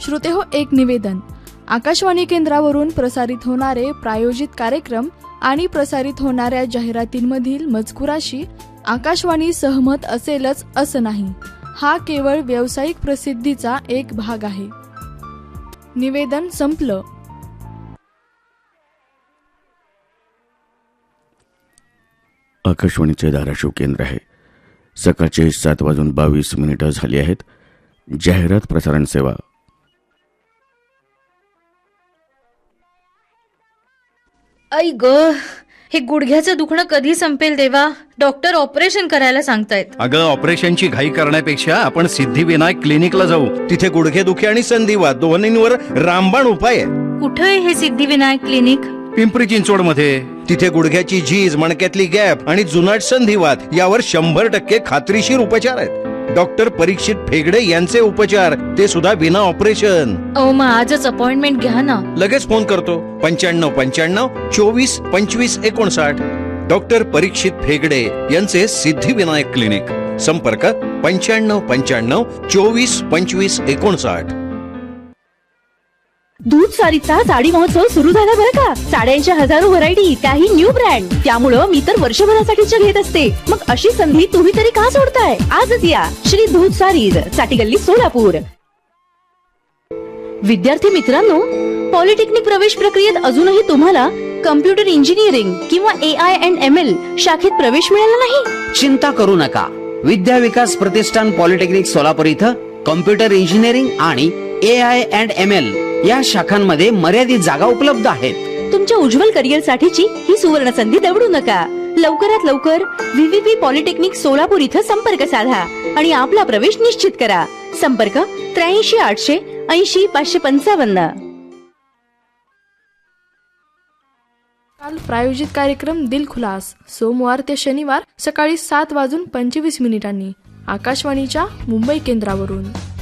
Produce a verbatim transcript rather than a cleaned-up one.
श्रोतेहो, एक निवेदन. आकाशवाणी केंद्रावरून प्रसारित होणारे प्रायोजित कार्यक्रम आणि प्रसारित होणाऱ्या जाहिरातींमधील मजकुराशी आकाशवाणी सहमत असेलच असं नाही. हा केवळ व्यावसायिक प्रसिद्धीचा एक भाग आहे. निवेदन संपलं. आकाशवाणीचे धाराशिव केंद्र आहे. सकाळचे सात वाजून बावीस मिनिटं झाली आहेत. जाहिरात प्रसारण सेवा. आई ग, हे गुडघ्याचं दुखणं कधी संपेल देवा? डॉक्टर ऑपरेशन करायला सांगतायत. अगं, ऑपरेशनची घाई करण्यापेक्षा आपण सिद्धिविनायक क्लिनिकला जाऊ. तिथे गुडघेदुखी आणि संधिवात दोन्हींवर रामबाण उपाय आहे. कुठे आहे हे सिद्धिविनायक क्लिनिक? पिंपरी चिंचवड मध्ये. तिथे गुडघ्याची झीज, मणक्यातली गॅप आणि जुनाट संधिवात यावर शंभर टक्के खात्रीशीर उपचार आहेत. डॉक्टर परीक्षित फेगडे यांचे उपचार, ते सुद्धा विना ऑपरेशन. अहो, मग आजच अपॉइंटमेंट घ्या ना. लगेच फोन करतो. पंच्याण्णव पंच्याण्णव चोवीस पंचवीस एकोणसाठ. डॉक्टर परीक्षित फेगडे यांचे सिद्धिविनायक क्लिनिक. संपर्क पंच्याण्णव पंच्याण्णव चोवीस पंचवीस एकोणसाठ. दूध सारीचा साडी महोत्सव सुरू झाला बरं का. साड्यांच्या हजारो व्हरायटी, त्याही न्यू ब्रँड. त्यामुळं मी तर वर्षभरासाठीच्या घेत असते. मग अशी संधी तुम्ही तरी का सोडताय? आजच या श्री दूध सारीज, साठी गल्ली, सोलापूर. विद्यार्थी मित्रांनो, पॉलिटेक्निक प्रवेश प्रक्रियेत अजूनही तुम्हाला कम्प्युटर इंजिनिअरिंग किंवा ए आय अँड एम एल शाखेत प्रवेश मिळाला नाही? चिंता करू नका. विद्या विकास प्रतिष्ठान पॉलिटेक्निक सोलापूर इथं कम्प्युटर इंजिनिअरिंग आणि ए आय अँड एम एल या शाखांमध्ये मर्यादित जागा उपलब्ध आहेत. तुमच्या उज्ज्वल करिअर साठीची ही सुवर्ण संधी दवडू नका. लवकरात लवकर व्हीव्हीपी पॉलिटेक्निक सोलापूर इथं संपर्क साधा आणि आपला प्रवेश निश्चित करा. संपर्क त्र्याऐंशी आठशे ऐंशी पाचशे पंचावन्न. काल प्रायोजित कार्यक्रम दिलखुलास, सोमवार ते शनिवार सकाळी सात वाजून पंचवीस मिनिटांनी आकाशवाणीच्या मुंबई केंद्रावरून.